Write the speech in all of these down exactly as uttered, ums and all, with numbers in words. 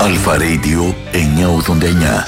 Αλφα Radio εννιακόσια ογδόντα εννιά.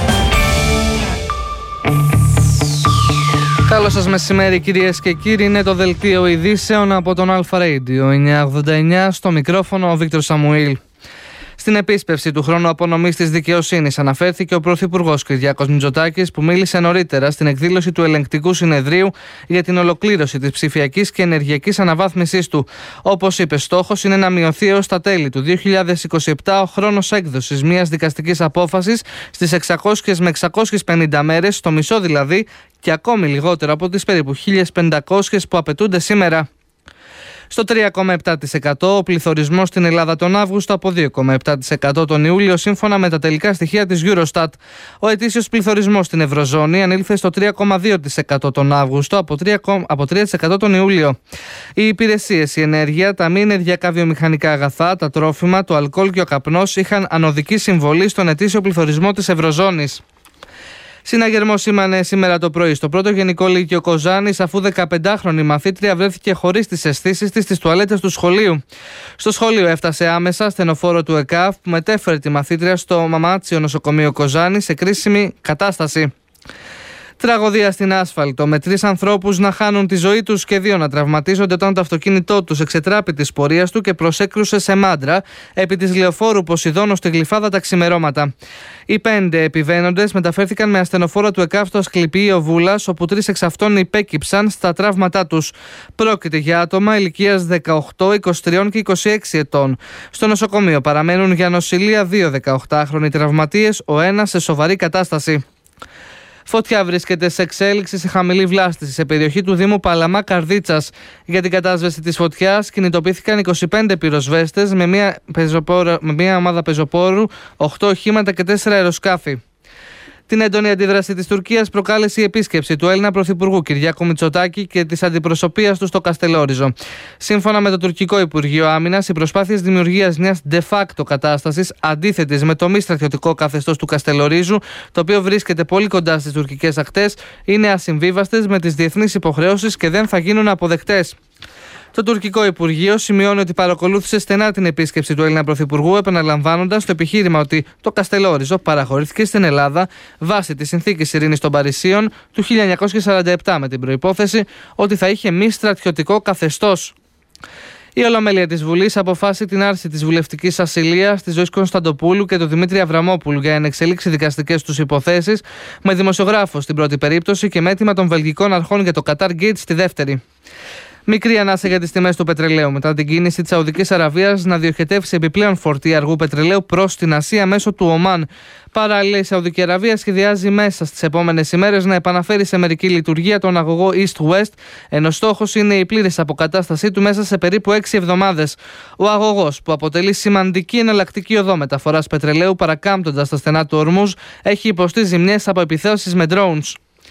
Καλό σας μεσημέρι κυρίες και κύριοι, είναι το δελτίο ειδήσεων από τον Αλφα Radio εννιακόσια ογδόντα εννιά, στο μικρόφωνο ο Βίκτορ Σαμουήλ. Στην επίσπευση του χρόνου απονομής της δικαιοσύνης αναφέρθηκε ο Πρωθυπουργός Κυριάκος Μητσοτάκης, που μίλησε νωρίτερα στην εκδήλωση του Ελεγκτικού Συνεδρίου για την ολοκλήρωση της ψηφιακής και ενεργειακής αναβάθμισης του. Όπως είπε, στόχος είναι να μειωθεί έως τα τέλη του δύο χιλιάδες είκοσι επτά ο χρόνος έκδοσης μιας δικαστικής απόφασης στις εξακόσιες με εξακόσιες πενήντα μέρες, στο μισό δηλαδή, και ακόμη λιγότερο από τις περίπου χίλιες πεντακόσιες που απαιτούνται σήμερα. Στο τρία κόμμα επτά τοις εκατό ο πληθωρισμός στην Ελλάδα τον Αύγουστο, από δύο κόμμα επτά τοις εκατό τον Ιούλιο, σύμφωνα με τα τελικά στοιχεία της Eurostat. Ο ετήσιος πληθωρισμός στην Ευρωζώνη ανήλθε στο τρία κόμμα δύο τοις εκατό τον Αύγουστο, από τρία τοις εκατό τον Ιούλιο. Οι υπηρεσίες, η ενέργεια, τα μη ενεργειακά βιομηχανικά αγαθά, τα τρόφιμα, το αλκοόλ και ο καπνός είχαν ανωδική συμβολή στον ετήσιο πληθωρισμό της Ευρωζώνης. Συναγερμό σήμανε σήμερα το πρωί στο πρώτο Γενικό Λύκειο Κοζάνης, αφού δεκαπεντάχρονη μαθήτρια βρέθηκε χωρίς τις αισθήσεις της στις τουαλέτες του σχολείου. Στο σχολείο έφτασε άμεσα στενοφόρο του ΕΚΑΒ, που μετέφερε τη μαθήτρια στο Μαμάτσιο Νοσοκομείο Κοζάνη σε κρίσιμη κατάσταση. Τραγωδία στην άσφαλτο, με τρεις ανθρώπους να χάνουν τη ζωή τους και δύο να τραυματίζονται όταν το αυτοκίνητό τους εξετράπη της πορείας του και προσέκρουσε σε μάντρα επί της λεωφόρου Ποσειδώνος στη Γλυφάδα τα ξημερώματα. Οι πέντε επιβαίνοντες μεταφέρθηκαν με ασθενοφόρα του ΕΚΑΒ στο Ασκληπιείο Βούλας, όπου τρεις εξ αυτών υπέκυψαν στα τραύματά τους. Πρόκειται για άτομα ηλικίας δεκαοκτώ, είκοσι τρία και είκοσι έξι ετών. Στο νοσοκομείο παραμένουν για νοσηλεία δύο δεκαοκτάχρονοι τραυματίες, ο ένας σε σοβαρή κατάσταση. Φωτιά βρίσκεται σε εξέλιξη σε χαμηλή βλάστηση σε περιοχή του Δήμου Παλαμά Καρδίτσας. Για την κατάσβεση της φωτιάς κινητοποιήθηκαν είκοσι πέντε πυροσβέστες με μια, με μια ομάδα πεζοπόρου, οκτώ οχήματα και τέσσερα αεροσκάφη. Την έντονη αντίδραση της Τουρκίας προκάλεσε η επίσκεψη του Έλληνα Πρωθυπουργού Κυριάκου Μητσοτάκη και της αντιπροσωπείας του στο Καστελόριζο. Σύμφωνα με το τουρκικό Υπουργείο Άμυνας, οι προσπάθειες δημιουργίας μιας de facto κατάστασης αντίθετης με το μη στρατιωτικό καθεστώς του Καστελορίζου, το οποίο βρίσκεται πολύ κοντά στις τουρκικές ακτές, είναι ασυμβίβαστες με τις διεθνείς υποχρεώσεις και δεν θα γίνουν αποδεκτές. Το τουρκικό Υπουργείο σημειώνει ότι παρακολούθησε στενά την επίσκεψη του Έλληνα Πρωθυπουργού, επαναλαμβάνοντας το επιχείρημα ότι το Καστελόριζο παραχωρήθηκε στην Ελλάδα βάσει της Συνθήκης Ειρήνης των Παρισίων του χίλια εννιακόσια σαράντα επτά, με την προϋπόθεση ότι θα είχε μη στρατιωτικό καθεστώς. Η Ολομέλεια της Βουλής αποφάσισε την άρση της βουλευτικής ασυλίας της Ζωής Κωνσταντοπούλου και του Δημήτρη Αβραμόπουλου για να εξελίξει δικαστικές τους υποθέσεις, με δημοσιογράφο στην πρώτη περίπτωση και με αίτημα των βελγικών αρχών για το Qatar Gate στη δεύτερη. Μικρή ανάσα για τις τιμές του πετρελαίου μετά την κίνηση της Σαουδικής Αραβίας να διοχετεύσει επιπλέον φορτία αργού πετρελαίου προς την Ασία μέσω του Ομάν. Παράλληλα, η Σαουδική Αραβία σχεδιάζει μέσα στις επόμενες ημέρες να επαναφέρει σε μερική λειτουργία τον αγωγό East-West, ενώ στόχος είναι η πλήρης αποκατάστασή του μέσα σε περίπου έξι εβδομάδες. Ο αγωγός, που αποτελεί σημαντική εναλλακτική οδό μεταφοράς πετρελαίου παρακάμπτοντας τα στενά του Ορμούζ, έχει υποστεί ζημιές από επιθέσεις με drones.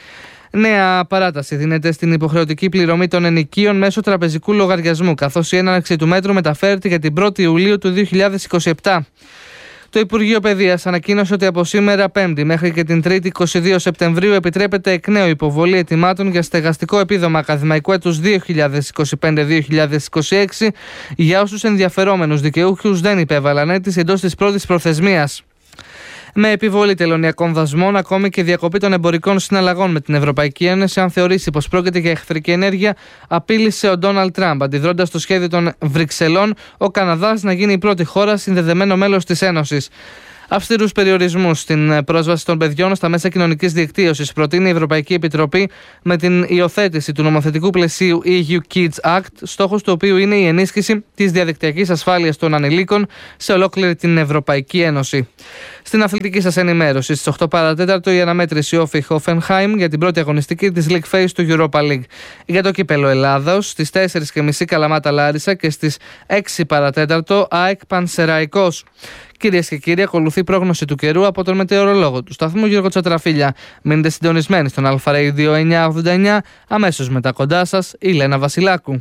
Νέα παράταση δίνεται στην υποχρεωτική πληρωμή των ενοικίων μέσω τραπεζικού λογαριασμού, καθώς η έναρξη του μέτρου μεταφέρεται για την πρώτη Ιουλίου του δύο χιλιάδες είκοσι επτά. Το Υπουργείο Παιδείας ανακοίνωσε ότι από σήμερα Πέμπτη μέχρι και την Τρίτη είκοσι δύο Σεπτεμβρίου επιτρέπεται εκ νέου υποβολή αιτημάτων για στεγαστικό επίδομα ακαδημαϊκού έτους δύο χιλιάδες είκοσι πέντε δύο χιλιάδες είκοσι έξι για όσους ενδιαφερόμενους δικαιούχους δεν υπέβαλαν αίτηση εντός της πρώτης προθεσμίας. Με επιβολή τελωνιακών δασμών, ακόμη και διακοπή των εμπορικών συναλλαγών με την Ευρωπαϊκή Ένωση, αν θεωρήσει πως πρόκειται για εχθρική ενέργεια, απείλησε ο Ντόναλντ Τραμπ, αντιδρώντας στο σχέδιο των Βρυξελών ο Καναδάς να γίνει η πρώτη χώρα συνδεδεμένο μέλος της Ένωσης. Αυστηρούς περιορισμούς στην πρόσβαση των παιδιών στα μέσα κοινωνικής δικτύωσης προτείνει η Ευρωπαϊκή Επιτροπή με την υιοθέτηση του νομοθετικού πλαισίου ι γιου Kids Act, στόχος του οποίου είναι η ενίσχυση της διαδικτυακής ασφάλειας των ανηλίκων σε ολόκληρη την Ευρωπαϊκή Ένωση. Στην αθλητική σας ενημέρωση, στις οκτώ παρά τέταρτο η αναμέτρηση Όφη Χόφενχάιμ για την πρώτη αγωνιστική της League Phase του Europa League. Για το κύπελο Ελλάδος, στις τέσσερις και μισή Καλαμάτα Λάρισα και στις έξι παρά τέταρτο ΑΕΚ Πανσεραϊκός. Κυρίες και κύριοι, ακολουθεί πρόγνωση του καιρού από τον μετεωρολόγο του σταθμού Γιώργο Τσατραφίλια. Μείνετε συντονισμένοι στον Αλφα Radio εννιακόσια ογδόντα εννιά, αμέσως μετά κοντά σας η Λένα Βασιλάκου.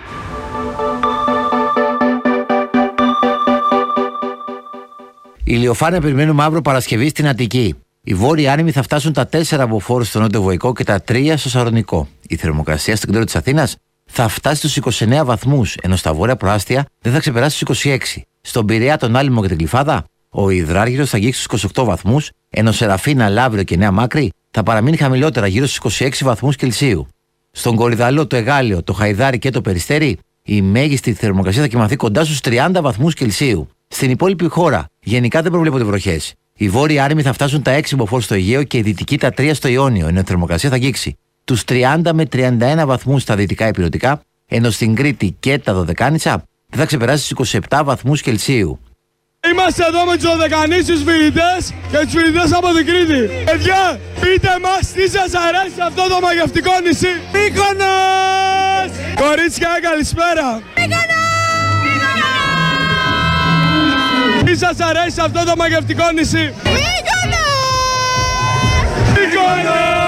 Ηλιοφάνεια περιμένουν μαύρο Παρασκευή στην Αττική. Οι βόρειοι άνεμοι θα φτάσουν τα τέσσερα μποφόρ στο νότιο Βοϊκό και τα τρία στο Σαρονικό. Η θερμοκρασία στο κέντρο της Αθήνας θα φτάσει στους είκοσι εννέα βαθμούς, ενώ στα βόρεια προάστια δεν θα ξεπεράσει στους είκοσι έξι. Στον Πειραιά, τον Άλυμο και την Γλυφάδα Ο Υδράργυρος θα αγγίξει στους είκοσι οκτώ βαθμούς, ενώ Σεραφίνα, Λαύριο και Νέα Μάκρη θα παραμείνει χαμηλότερα γύρω στους είκοσι έξι βαθμούς Κελσίου. Στον Κορυδαλό, το Εγάλεο, το Χαϊδάρι και το Περιστέρι, η μέγιστη θερμοκρασία θα κυμανθεί κοντά στους τριάντα βαθμούς Κελσίου. Στην υπόλοιπη χώρα, γενικά δεν προβλέπονται βροχές. Οι βόρειοι άρημοι θα φτάσουν τα έξι μποφόρ στο Αιγαίο και οι δυτικοί τα τρία στο Ιόνιο, ενώ η θερμοκρασία θα αγγίξει τους τριάντα με τριάντα ένα βαθμούς στα δυτικά ηπειρωτικά, ενώ στην Κρήτη και τα Δωδεκάνησα δεν θα ξεπεράσει τους είκοσι επτά βαθμούς Κελσίου. Είμαστε εδώ με τους Δωδεκανήσιους φοιτητές και τους φοιτητές από την Κρήτη. Παιδιά, πείτε μας τι σας αρέσει αυτό το μαγευτικό νησί. Μύκονος! Κορίτσια, καλησπέρα. Μύκονος! Τι σας αρέσει αυτό το μαγευτικό νησί. Μύκονος! Μύκονος!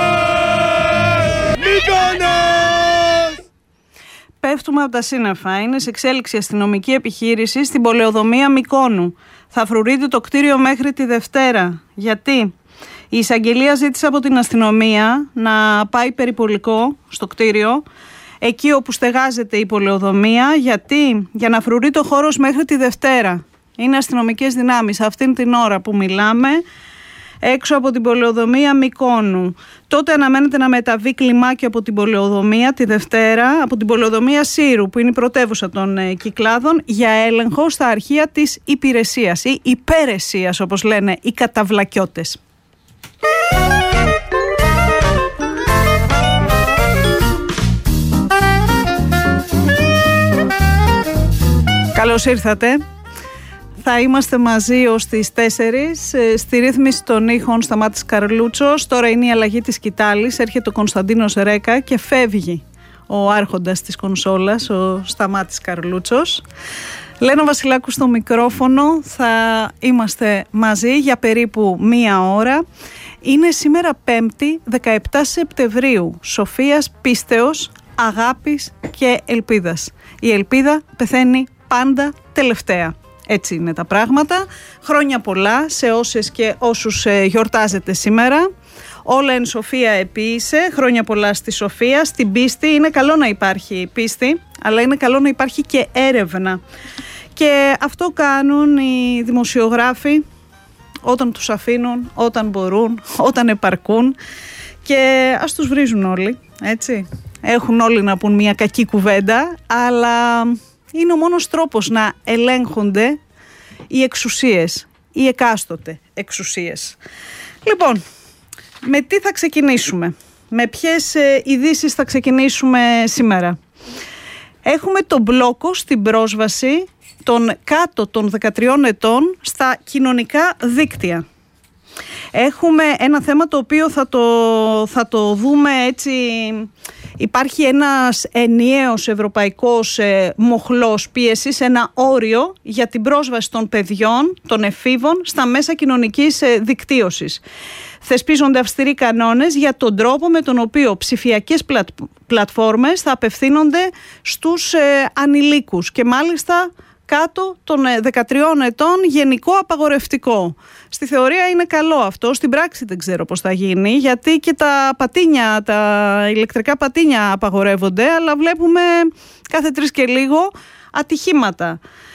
Μύκονος! Πέφτουμε από τα σύννεφα. Είναι σε εξέλιξη αστυνομική επιχείρηση στην πολεοδομία Μυκόνου. Θα φρουρείται το κτίριο μέχρι τη Δευτέρα. Γιατί? Η εισαγγελία ζήτησε από την αστυνομία να πάει περιπολικό στο κτίριο, εκεί όπου στεγάζεται η πολεοδομία. Γιατί? Για να φρουρεί το χώρος μέχρι τη Δευτέρα. Είναι αστυνομικές δυνάμεις αυτήν την ώρα που μιλάμε έξω από την πολεοδομία Μυκόνου. Τότε αναμένεται να μεταβεί κλιμάκιο από την πολεοδομία τη Δευτέρα, από την πολεοδομία Σύρου, που είναι η πρωτεύουσα των ε, Κυκλάδων, για έλεγχο στα αρχεία της υπηρεσίας ή υπερεσίας, όπως λένε οι καταβλακιώτες. Καλώς ήρθατε. Θα είμαστε μαζί ως τις τέσσερις. Στη ρύθμιση των ήχων Σταμάτης Καρλούτσος. Τώρα είναι η αλλαγή της σκητάλης. Έρχεται ο Κωνσταντίνος Ρέκα και φεύγει ο άρχοντας της κονσόλας, ο Σταμάτης Καρλούτσος. Λένα Βασιλάκου στο μικρόφωνο. Θα είμαστε μαζί για περίπου μία ώρα. Είναι σήμερα Πέμπτη, δεκαεπτά Σεπτεμβρίου. Σοφίας, πίστεως, αγάπης και ελπίδας. Η ελπίδα πεθαίνει πάντα τελευταία. Έτσι είναι τα πράγματα. Χρόνια πολλά σε όσες και όσους ε, γιορτάζετε σήμερα. Όλα εν Σοφία επίησε. Χρόνια πολλά στη Σοφία, στην πίστη. Είναι καλό να υπάρχει πίστη, αλλά είναι καλό να υπάρχει και έρευνα. Και αυτό κάνουν οι δημοσιογράφοι όταν τους αφήνουν, όταν μπορούν, όταν επαρκούν. Και ας τους βρίζουν όλοι, έτσι. Έχουν όλοι να πούν μια κακή κουβέντα, αλλά είναι ο μόνος τρόπος να ελέγχονται οι εξουσίες, οι εκάστοτε εξουσίες. Λοιπόν, με τι θα ξεκινήσουμε, με ποιες ε, ειδήσεις θα ξεκινήσουμε σήμερα. Έχουμε τον μπλόκο στην πρόσβαση των κάτω των δεκατριών ετών στα κοινωνικά δίκτυα. Έχουμε ένα θέμα το οποίο θα το, θα το δούμε έτσι. Υπάρχει ένας ενιαίος ευρωπαϊκός ε, μοχλός πίεσης, ένα όριο για την πρόσβαση των παιδιών, των εφήβων, στα μέσα κοινωνικής ε, δικτύωσης. Θεσπίζονται αυστηροί κανόνες για τον τρόπο με τον οποίο ψηφιακές πλατ, πλατφόρμες θα απευθύνονται στους ε, ανηλίκους και μάλιστα κάτω των δεκατριών ετών, γενικό απαγορευτικό. Στη θεωρία είναι καλό αυτό, στην πράξη δεν ξέρω πώς θα γίνει, γιατί και τα πατίνια, τα ηλεκτρικά πατίνια απαγορεύονται, αλλά βλέπουμε κάθε τρεις και λίγο ατυχήματα.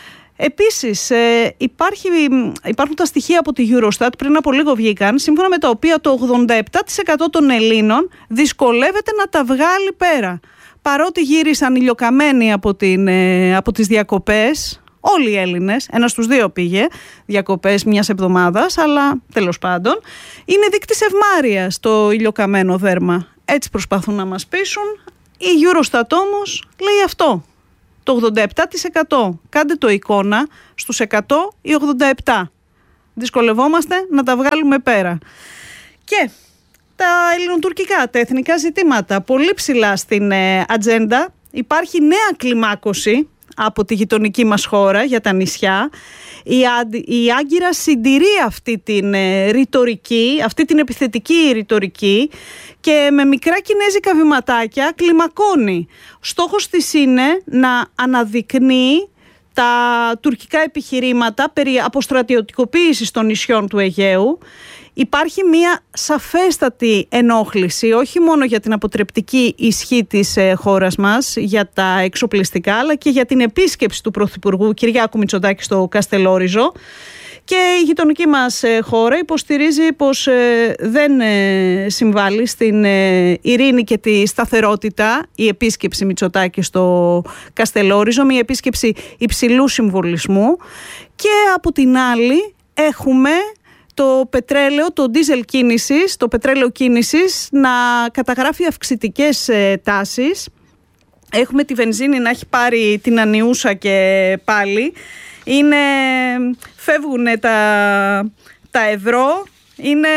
Επίσης ε, υπάρχει, υπάρχουν τα στοιχεία από τη Eurostat, πριν από λίγο βγήκαν, σύμφωνα με τα οποία το ογδόντα επτά τοις εκατό των Ελλήνων δυσκολεύεται να τα βγάλει πέρα. Παρότι γύρισαν ηλιοκαμένοι από, την, ε, από τις διακοπές, όλοι οι Έλληνες, ένας στους δύο πήγε διακοπές μιας εβδομάδας, αλλά τέλος πάντων, είναι δείκτης ευμάρειας το ηλιοκαμένο δέρμα. Έτσι προσπαθούν να μας πείσουν. Η Eurostat όμως λέει αυτό, το ογδόντα επτά τοις εκατό. Κάντε το εικόνα, στους εκατό ή ογδόντα επτά. Δυσκολευόμαστε να τα βγάλουμε πέρα. Και τα ελληνοτουρκικά, τα εθνικά ζητήματα, πολύ ψηλά στην ε, ατζέντα. Υπάρχει νέα κλιμάκωση από τη γειτονική μας χώρα για τα νησιά. Η, η Άγκυρα συντηρεί αυτή την ε, ρητορική, αυτή την επιθετική ρητορική και με μικρά κινέζικα βηματάκια κλιμακώνει. Στόχος της είναι να αναδεικνύει τα τουρκικά επιχειρήματα περί αποστρατιωτικοποίησης των νησιών του Αιγαίου. Υπάρχει μια σαφέστατη ενόχληση, όχι μόνο για την αποτρεπτική ισχύ της ε, χώρας μας, για τα εξοπλιστικά, αλλά και για την επίσκεψη του Πρωθυπουργού Κυριάκου Μητσοτάκη στο Καστελόριζο. Και η γειτονική μας χώρα υποστηρίζει πως δεν συμβάλλει στην ειρήνη και τη σταθερότητα η επίσκεψη Μητσοτάκη στο Καστελόριζο, μια επίσκεψη υψηλού συμβολισμού. Και από την άλλη έχουμε το πετρέλαιο, το ντίζελ κίνησης, το πετρέλαιο κίνησης να καταγράφει αυξητικές τάσεις. Έχουμε τη βενζίνη να έχει πάρει την ανιούσα και πάλι. Είναι, φεύγουν τα, τα ευρώ, είναι,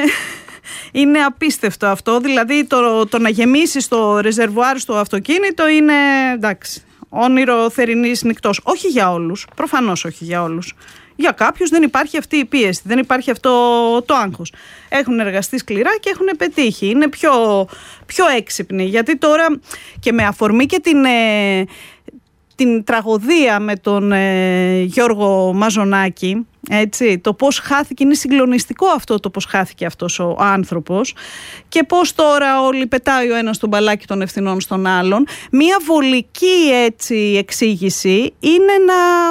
είναι απίστευτο αυτό. Δηλαδή το, το να γεμίσεις το ρεζερβουάρ στο αυτοκίνητο είναι, εντάξει, όνειρο θερινής νυχτός. Όχι για όλους, προφανώς όχι για όλους. Για κάποιους δεν υπάρχει αυτή η πίεση, δεν υπάρχει αυτό το άγχος. Έχουν εργαστεί σκληρά και έχουν πετύχει. Είναι πιο, πιο έξυπνοι, γιατί τώρα και με αφορμή και την... Ε, την τραγωδία με τον ε, Γιώργο Μαζονάκη, έτσι, το πώς χάθηκε, είναι συγκλονιστικό αυτό το πώς χάθηκε αυτός ο άνθρωπος και πώς τώρα όλοι πετάει ο ένας τον μπαλάκι των ευθυνών στον άλλον. Μία βολική έτσι εξήγηση είναι να,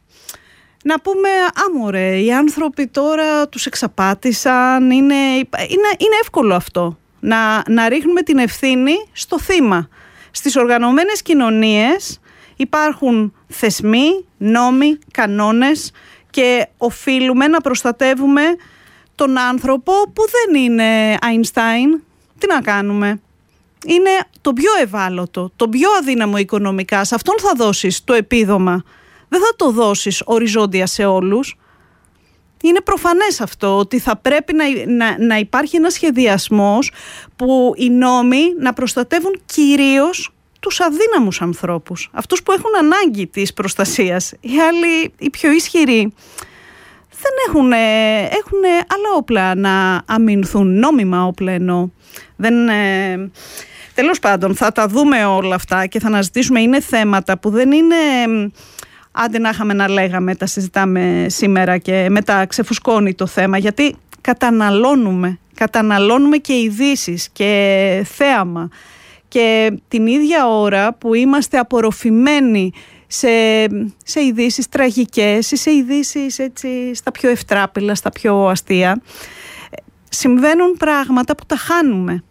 να πούμε άμορε, οι άνθρωποι τώρα τους εξαπάτησαν, είναι, είναι, είναι εύκολο αυτό, να, να ρίχνουμε την ευθύνη στο θύμα. Στις οργανωμένες κοινωνίες υπάρχουν θεσμοί, νόμοι, κανόνες και οφείλουμε να προστατεύουμε τον άνθρωπο που δεν είναι Αϊνστάιν. Τι να κάνουμε. Είναι το πιο ευάλωτο, το πιο αδύναμο οικονομικά. Σε αυτόν θα δώσεις το επίδομα. Δεν θα το δώσεις οριζόντια σε όλους. Είναι προφανές αυτό, ότι θα πρέπει να, να, να υπάρχει ένας σχεδιασμός που οι νόμοι να προστατεύουν κυρίως τους αδύναμους ανθρώπους, αυτούς που έχουν ανάγκη της προστασίας. Οι άλλοι, οι πιο ισχυροί, δεν έχουν, έχουν άλλα όπλα να αμυνθούν, νόμιμα όπλα εννοώ. Δεν, ε, τέλος πάντων, θα τα δούμε όλα αυτά και θα αναζητήσουμε. Είναι θέματα που δεν είναι, άντε να είχαμε να λέγαμε, τα συζητάμε σήμερα και μετά ξεφουσκώνει το θέμα, γιατί καταναλώνουμε, καταναλώνουμε και ειδήσεις και θέαμα. Και την ίδια ώρα που είμαστε απορροφημένοι σε, σε ειδήσεις τραγικές ή σε ειδήσεις έτσι στα πιο ευτράπηλα, στα πιο αστεία, συμβαίνουν πράγματα που τα χάνουμε.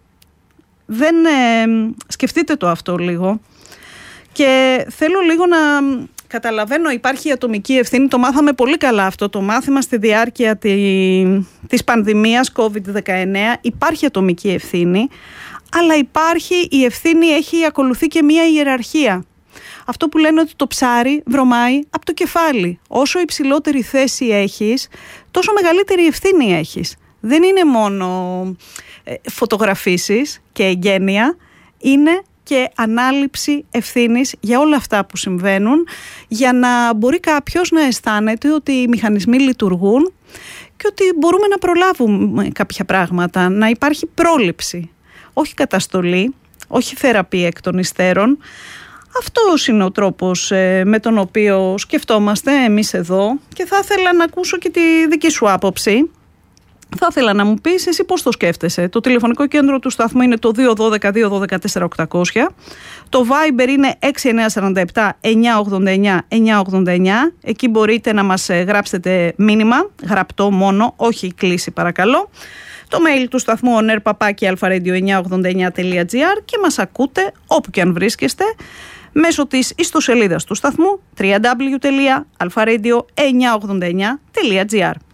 Δεν, ε, σκεφτείτε το αυτό λίγο. Και θέλω λίγο να καταλαβαίνω, υπάρχει η ατομική ευθύνη, το μάθαμε πολύ καλά αυτό το μάθημα στη διάρκεια τη, της πανδημίας κόβιντ δεκαεννέα, υπάρχει ατομική ευθύνη, αλλά υπάρχει η ευθύνη, έχει ακολουθεί και μία ιεραρχία. Αυτό που λένε ότι το ψάρι βρωμάει από το κεφάλι. Όσο υψηλότερη θέση έχεις, τόσο μεγαλύτερη ευθύνη έχεις. Δεν είναι μόνο φωτογραφίσεις και εγγένεια, είναι και ανάληψη ευθύνης για όλα αυτά που συμβαίνουν, για να μπορεί κάποιος να αισθάνεται ότι οι μηχανισμοί λειτουργούν και ότι μπορούμε να προλάβουμε κάποια πράγματα, να υπάρχει πρόληψη. Όχι καταστολή, όχι θεραπεία εκ των υστέρων. Αυτός είναι ο τρόπος ε, με τον οποίο σκεφτόμαστε εμείς εδώ και θα ήθελα να ακούσω και τη δική σου άποψη. Θα ήθελα να μου πεις εσύ πώς το σκέφτεσαι. Το τηλεφωνικό κέντρο του σταθμού είναι το δύο ένα δύο δύο ένα δύο τέσσερα οκτακόσια. Το Viber είναι έξι εννιά τέσσερα επτά εννιά ογδόντα εννιά εννιά ογδόντα εννιά. Εκεί μπορείτε να μας γράψετε μήνυμα, γραπτό μόνο, όχι κλίση παρακαλώ. Το mail του σταθμού on air παπάκι αλφα-radio εννιά ογδόντα εννιά τελεία τζι άρ και μας ακούτε όπου και αν βρίσκεστε μέσω της ιστοσελίδας του σταθμού double-u double-u double-u τελεία αλφα radio εννιά ογδόντα εννιά τελεία τζι άρ.